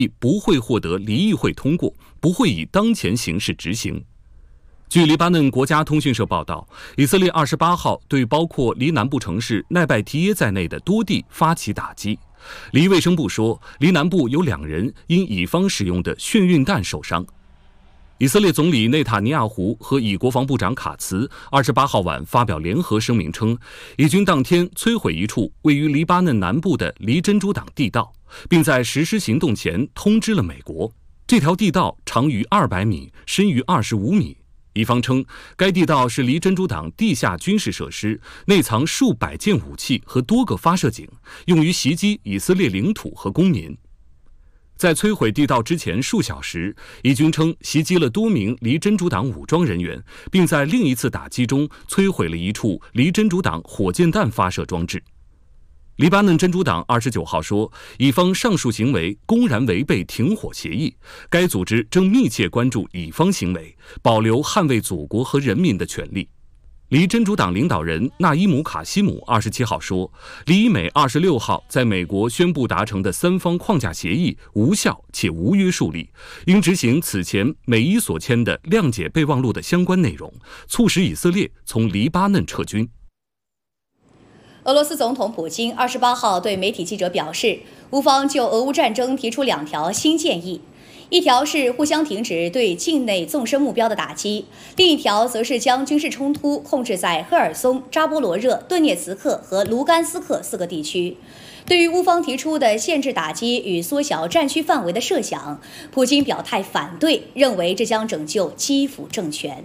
不会获得离议会通过，不会以当前形势执行。据黎巴嫩国家通讯社报道，以色列28号对包括黎南部城市奈拜提耶在内的多地发起打击。黎卫生部说，黎南部有2人因以方使用的眩晕弹受伤。以色列总理内塔尼亚胡和以国防部长卡茨28号晚发表联合声明称，以军当天摧毁一处位于黎巴嫩南部的黎真主党地道，并在实施行动前通知了美国。这条地道长于200米，深于25米。以方称，该地道是黎真主党地下军事设施，内藏数百件武器和多个发射井，用于袭击以色列领土和公民。在摧毁地道之前数小时，以军称袭击了多名黎真主党武装人员，并在另一次打击中摧毁了一处黎真主党火箭弹发射装置。黎巴嫩真主党29号说，以方上述行为公然违背停火协议，该组织正密切关注以方行为，保留捍卫祖国和人民的权利。黎真主党领导人纳伊姆卡西姆27号说，黎美26号在美国宣布达成的3方框架协议无效且无约束力，应执行此前美伊所签的谅解备忘录的相关内容，促使以色列从黎巴嫩撤军。 俄罗斯总统普京28号对媒体记者表示，乌方就俄乌战争提出2条新建议，一条是互相停止对境内纵深目标的打击，另一条则是将军事冲突控制在赫尔松、扎波罗热、顿涅茨克和卢甘斯克4个地区。对于乌方提出的限制打击与缩小战区范围的设想，普京表态反对，认为这将拯救基辅政权。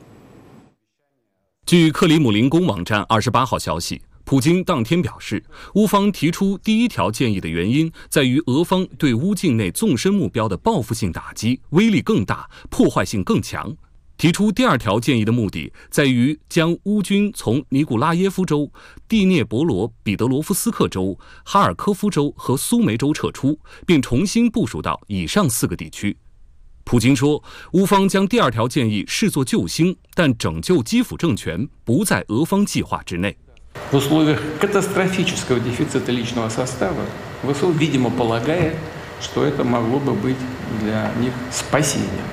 据克里姆林宫网站28号消息，普京当天表示，乌方提出第1条建议的原因在于俄方对乌境内纵深目标的报复性打击威力更大，破坏性更强。提出第2条建议的目的在于将乌军从尼古拉耶夫州、蒂涅博罗彼得罗夫斯克州、哈尔科夫州和苏梅州撤出，并重新部署到以上4个地区。普京说，乌方将第2条建议视作救星，但拯救基辅政权不在俄方计划之内。 В условиях катастрофического дефицита личного состава ВСУ, видимо, полагает, что это могло бы быть для них спасением.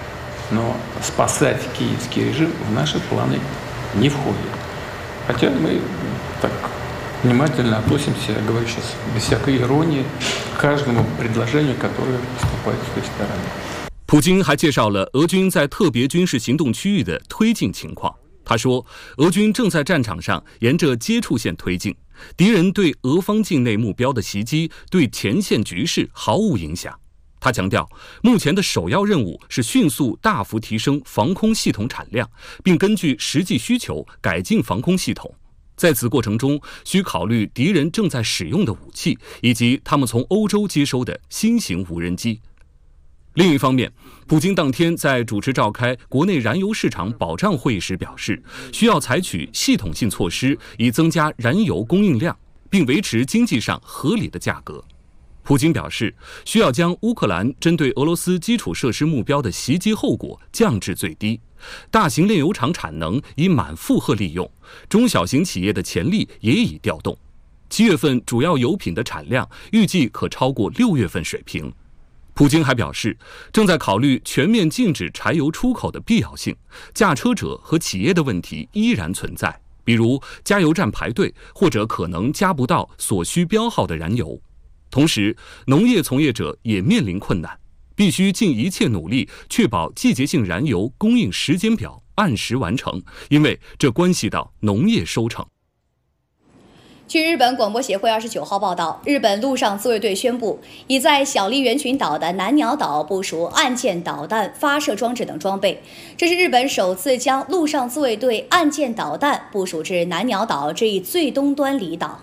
Но спасать киевский режим в наши планы не входит. Хотя мы так внимательно относимся, я говорю сейчас без всякой иронии, к каждому предложению, которое поступает с той стороны. 普京还介绍了俄军在特别军事行动区域的推进情况。他说，俄军正在战场上沿着接触线推进，敌人对俄方境内目标的袭击对前线局势毫无影响。他强调，目前的首要任务是迅速大幅提升防空系统产量，并根据实际需求改进防空系统。在此过程中，需考虑敌人正在使用的武器，以及他们从欧洲接收的新型无人机。另一方面，普京当天在主持召开国内燃油市场保障会议时表示，需要采取系统性措施，以增加燃油供应量，并维持经济上合理的价格。普京表示，需要将乌克兰针对俄罗斯基础设施目标的袭击后果降至最低，大型炼油厂产能已满负荷利用，中小型企业的潜力也已调动。7月份主要油品的产量预计可超过6月份水平。普京还表示，正在考虑全面禁止柴油出口的必要性，驾车者和企业的问题依然存在，比如加油站排队或者可能加不到所需标号的燃油。同时，农业从业者也面临困难，必须尽一切努力确保季节性燃油供应时间表按时完成，因为这关系到农业收成。 据日本广播协会29号报道，日本陆上自卫队宣布，已在小笠原群岛的南鸟岛部署岸舰导弹发射装置等装备。这是日本首次将陆上自卫队岸舰导弹部署至南鸟岛这一最东端离岛。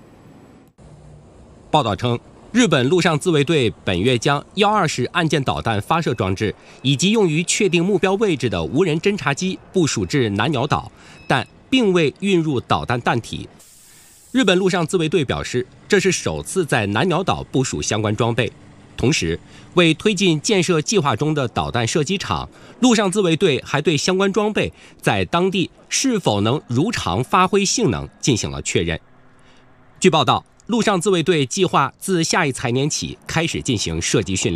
报道称，日本陆上自卫队本月将120式岸舰导弹发射装置以及用于确定目标位置的无人侦察机部署至南鸟岛，但并未运入导弹弹体。日本陆上自卫队表示，这是首次在南鸟岛部署相关装备。同时，为推进建设计划中的导弹射击场，陆上自卫队还对相关装备在当地是否能如常发挥性能进行了确认。据报道，陆上自卫队计划自下一财年起开始进行射击训练。